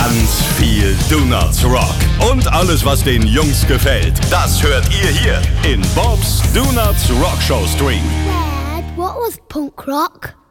Ganz viel Donuts Rock. Und alles, was den Jungs gefällt, das hört ihr hier in Bob's Donuts Rock Show Stream. Dad, what was punk rock?